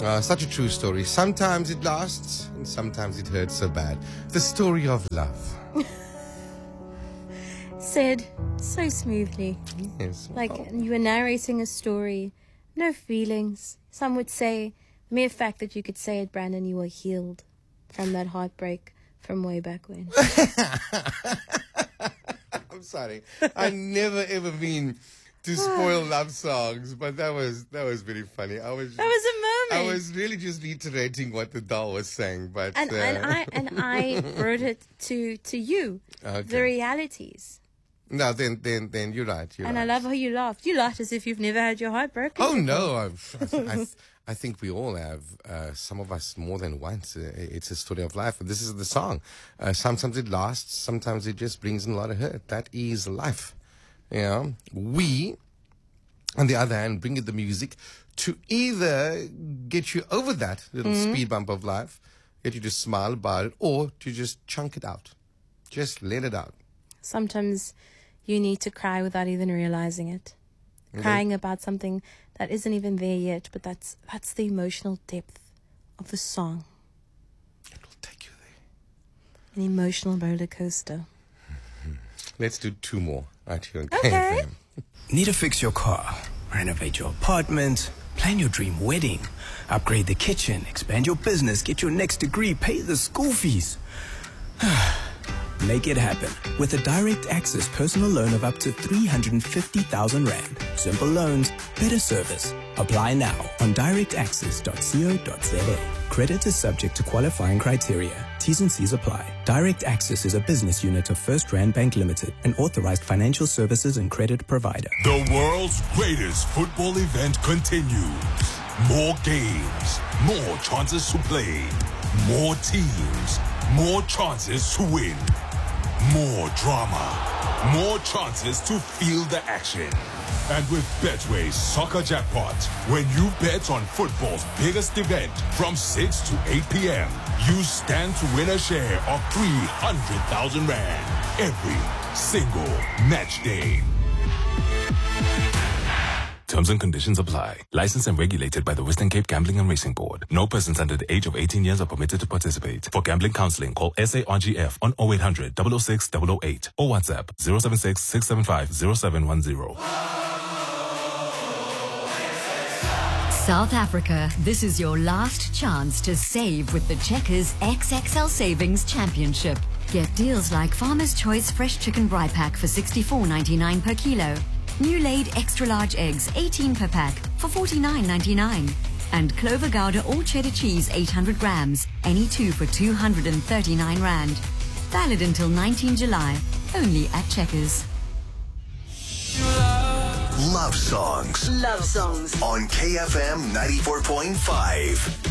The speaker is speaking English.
Such a true story. Sometimes it lasts, and sometimes it hurts so bad. The story of love. Said so smoothly. Yes. Like you were narrating a story. No feelings. Some would say, the mere fact that you could say it, Brandon, you were healed from that heartbreak from way back when. I'm sorry. I never ever mean to spoil love songs, but that was very funny. That was a moment. I was really just reiterating what the doll was saying, but and I brought it to you. Okay. The realities. No, then you're right. And I love how you laughed. You laughed as if you've never had your heart broken. Oh no, I think we all have. Some of us more than once. It's a story of life. This is the song. Sometimes it lasts. Sometimes it just brings in a lot of hurt. That is life. You know, we, on the other hand, bring in the music to either get you over that little speed bump of life, get you to smile about it, or to just chunk it out. Just let it out. Sometimes you need to cry without even realizing it. Okay. Crying about something that isn't even there yet, but that's the emotional depth of the song. It will take you there. An emotional roller coaster. Let's do two more right here on Okay. KFM. Need to fix your car, renovate your apartment, plan your dream wedding, upgrade the kitchen, expand your business, get your next degree, pay the school fees. Make it happen with a direct access personal loan of up to 350,000 Rand. Simple loans, better service. Apply now on directaccess.co.za. Credit is subject to qualifying criteria. T's and C's apply. Direct Access is a business unit of First Rand Bank Limited, an authorized financial services and credit provider. The world's greatest football event continues. More games, more chances to play, more teams, more chances to win. More drama, more chances to feel the action. And with Betway's Soccer Jackpot, when you bet on football's biggest event from 6 to 8 p.m., you stand to win a share of 300,000 Rand every single match day. Terms and conditions apply. Licensed and regulated by the Western Cape Gambling and Racing Board. No persons under the age of 18 years are permitted to participate. For gambling counseling, call SARGF on 0800 006 008 or WhatsApp 076 675 0710. South Africa, this is your last chance to save with the Checkers XXL Savings Championship. Get deals like Farmer's Choice Fresh Chicken Bri Pack for $64.99 per kilo. New laid extra large eggs, 18 per pack for $49.99. And Clover Gouda all cheddar cheese, 800 grams, any two for 239 Rand. Valid until 19 July, only at Checkers. Love songs. Love songs. On KFM 94.5.